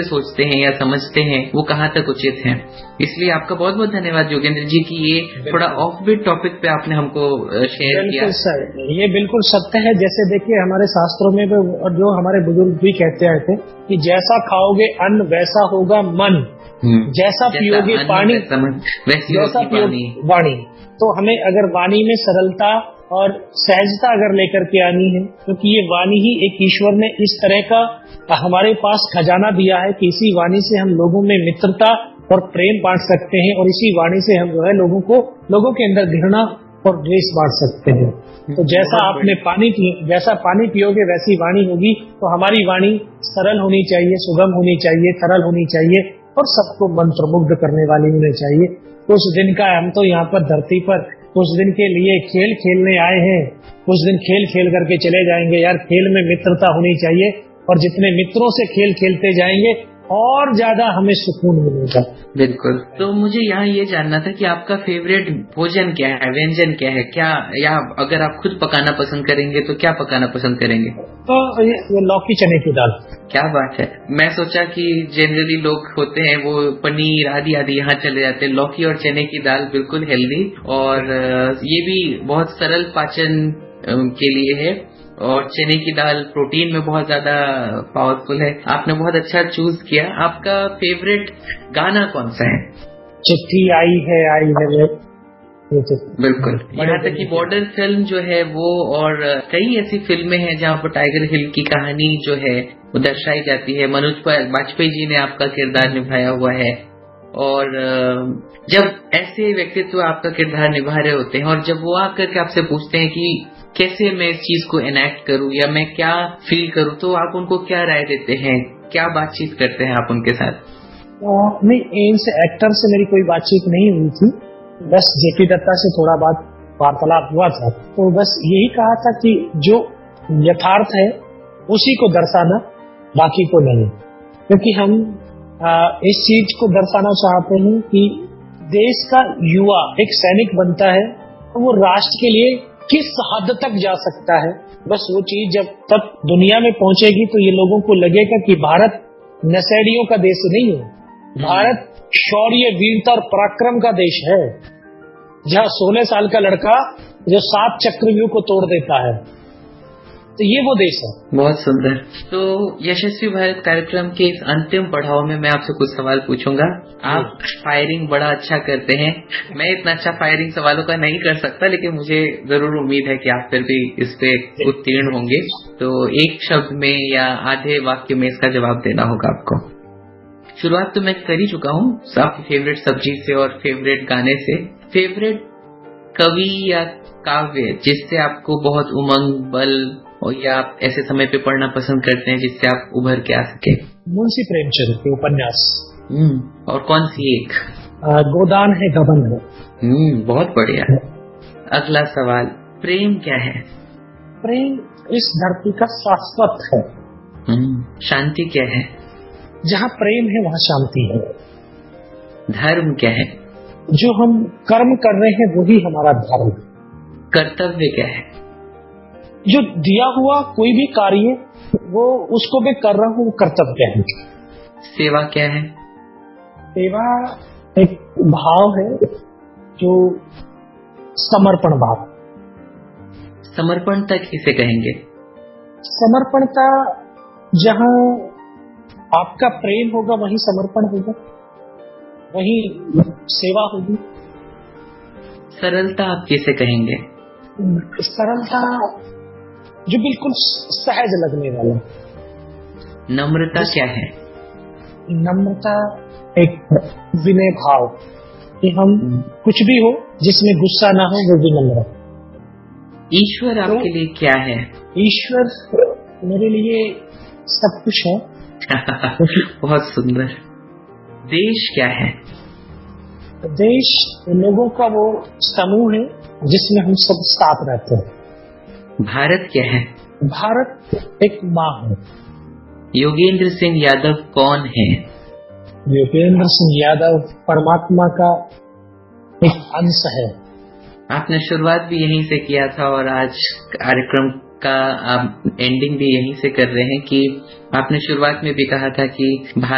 सोचते हैं या समझते हैं वो कहाँ तक उचित है। इसलिए आपका बहुत बहुत धन्यवाद योगेंद्र जी की ये थोड़ा ऑफ बीट टॉपिक पे आपने हमको शेयर किया। सर, ये बिल्कुल सत्य है। जैसे देखिए हमारे शास्त्रों में और जो हमारे बुजुर्ग भी कहते आए थे कि जैसा खाओगे अन्न वैसा होगा मन, जैसा पियोगे पानी वैसी होगी वाणी। तो हमें अगर वाणी में सरलता और सहजता अगर लेकर के आनी है, क्योंकि ये वाणी ही एक ईश्वर ने इस तरह का हमारे पास खजाना दिया है कि इसी वाणी से हम लोगों में मित्रता और प्रेम बांट सकते हैं, और इसी वाणी से हम जो है लोगों के अंदर घृणा और द्वेष बांट सकते हैं। तो जैसा पानी पियोगे वैसी वाणी होगी। तो हमारी वाणी सरल होनी चाहिए, सुगम होनी चाहिए, सरल होनी चाहिए और सबको मंत्रमुग्ध करने वाली होनी चाहिए। उस दिन का हम तो यहाँ पर धरती पर उस दिन के लिए खेल खेलने आए हैं, उस दिन खेल खेल करके चले जाएंगे। यार, खेल में मित्रता होनी चाहिए, और जितने मित्रों से खेल खेलते जाएंगे और ज्यादा हमें सुकून मिलेगा। बिल्कुल। तो मुझे यहाँ ये जानना था कि आपका फेवरेट भोजन क्या है, व्यंजन क्या है, क्या, या अगर आप खुद पकाना पसंद करेंगे तो क्या पकाना पसंद करेंगे? तो ये लौकी चने की दाल। क्या बात है। मैं सोचा कि जनरली लोग होते हैं वो पनीर आदि आदि यहाँ चले जाते हैं। लौकी और चने की दाल बिल्कुल हेल्दी, और ये भी बहुत सरल पाचन के लिए है, और चने की दाल प्रोटीन में बहुत ज्यादा पावरफुल है। आपने बहुत अच्छा चूज किया। आपका फेवरेट गाना कौन सा है? चिट्ठी आई है बिल्कुल। यहाँ तक कि बॉर्डर फिल्म जो है वो, और कई ऐसी फिल्में हैं जहाँ पर टाइगर हिल की कहानी जो है वो दर्शाई जाती है। मनोज वाजपेयी जी ने आपका किरदार निभाया हुआ है, और जब ऐसे व्यक्तित्व आपका किरदार निभा रहे होते हैं और जब वो आकर के आपसे पूछते हैं कि कैसे मैं इस चीज को एनैक्ट करूं या मैं क्या फील करूं, तो आप उनको क्या राय देते हैं, क्या बातचीत करते हैं आप उनके साथ? नहीं, एम से एक्टर से मेरी कोई बातचीत नहीं हुई थी, बस जेपी दत्ता से थोड़ा बात वार्तालाप हुआ था। तो बस यही कहा था कि जो यथार्थ है उसी को दर्शाना, बाकी को नहीं। क्योंकि हम इस चीज को दर्शाना चाहते हैं कि देश का युवा एक सैनिक बनता है तो वो राष्ट्र के लिए किस हद तक जा सकता है। बस वो चीज जब तक दुनिया में पहुंचेगी तो ये लोगों को लगेगा कि भारत नशेड़ियों का देश नहीं है, भारत शौर्य, वीरता और पराक्रम का देश है, जहाँ 16 साल का लड़का जो 7 चक्रव्यूह को तोड़ देता है, तो ये वो देश है। बहुत सुंदर। तो यशस्वी भारत कार्यक्रम के इस अंतिम पड़ाव में मैं आपसे कुछ सवाल पूछूंगा। आप फायरिंग बड़ा अच्छा करते हैं। मैं इतना अच्छा फायरिंग सवालों का नहीं कर सकता, लेकिन मुझे जरूर उम्मीद है कि आप फिर भी इस पे उत्तीर्ण होंगे। तो एक शब्द में या आधे वाक्य में इसका जवाब देना होगा आपको। शुरुआत तो मैं कर ही चुका हूँ, आपकी फेवरेट सब्जी से और फेवरेट गाने से। फेवरेट कवि या काव्य जिससे आपको बहुत उमंग, बल, और या आप ऐसे समय पे पढ़ना पसंद करते हैं जिससे आप उभर के आ सके? मुंशी प्रेमचंद के उपन्यास। और कौन सी एक? गोदान है, गबन है। बहुत बढ़िया। अगला सवाल, प्रेम क्या है? प्रेम इस धरती का शाश्वत है। शांति क्या है? जहाँ प्रेम है वहाँ शांति है। धर्म क्या है? जो हम कर्म कर रहे हैं वही हमारा धर्म। कर्तव्य क्या है? जो दिया हुआ कोई भी कार्य वो उसको मैं कर रहा हूँ, वो कर्तव्य है। सेवा क्या है? सेवा एक भाव है, जो समर्पण भाव। समर्पणता किसे कहेंगे? समर्पणता जहाँ आपका प्रेम होगा वही समर्पण होगा, वही सेवा होगी। सरलता आप किसे कहेंगे? सरलता जो बिल्कुल सहज लगने वाला। नम्रता क्या है? नम्रता एक विनय भाव कि हम कुछ भी हो जिसमें गुस्सा ना हो वो भी नम्र। ईश्वर आपके लिए क्या है? ईश्वर मेरे लिए सब कुछ है। बहुत सुंदर। देश क्या है? देश लोगों का वो समूह है जिसमें हम सब साथ रहते हैं। भारत क्या है? भारत एक माँ है। योगेंद्र सिंह यादव कौन है? योगेंद्र सिंह यादव परमात्मा का एक अंश है। आपने शुरुआत भी यहीं से किया था और आज कार्यक्रम का आप एंडिंग भी यहीं से कर रहे हैं कि आपने शुरुआत में भी कहा था कि